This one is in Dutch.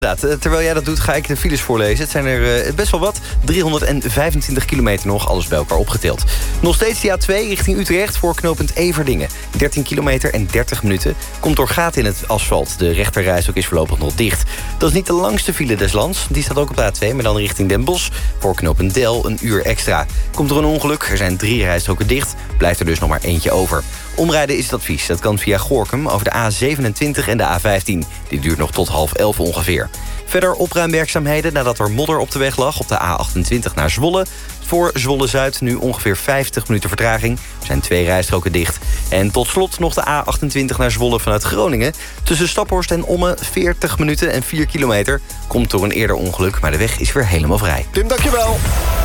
Terwijl jij dat doet, ga ik de files voorlezen. Het zijn er best wel wat. 325 kilometer nog, alles bij elkaar opgeteld. Nog steeds de A2 richting Utrecht voor knooppunt Everdingen. 13 kilometer en 30 minuten. Komt door gaten in het asfalt. De rechterrijstrook is voorlopig nog dicht. Dat is niet de langste file des lands. Die staat ook op de A2, maar dan richting Den Bosch. Voor knooppunt Del een uur extra. Komt er een ongeluk, er zijn 3 rijstroken dicht. Blijft er dus nog maar eentje over. Omrijden is het advies. Dat kan via Gorinchem over de A27 en de A15. Die duurt nog tot 10:30 ongeveer. Verder opruimwerkzaamheden nadat er modder op de weg lag op de A28 naar Zwolle. Voor Zwolle-Zuid nu ongeveer 50 minuten vertraging. Er zijn 2 rijstroken dicht. En tot slot nog de A28 naar Zwolle vanuit Groningen. Tussen Staphorst en Ommen 40 minuten en 4 kilometer. Komt door een eerder ongeluk, maar de weg is weer helemaal vrij. Tim, dankjewel.